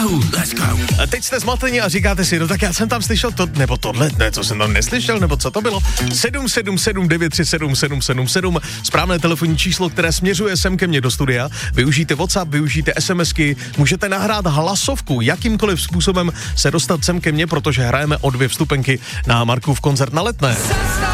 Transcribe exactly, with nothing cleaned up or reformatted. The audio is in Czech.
Prahu, let's go. A teď jste zmateni a říkáte si, no tak já jsem tam slyšel to, nebo tohle, ne, to jsem tam neslyšel, nebo co to bylo? sedm sedm sedm devět tři sedm sedm sedm sedm, správné telefonní číslo, které směřuje sem ke mně do studia. Využijte WhatsApp, využijte SMSky, můžete nahrát hlasovku, jakýmkoliv způsobem se dostat sem ke mně, protože hrajeme o dvě vstupenky na Markův koncert na Letné.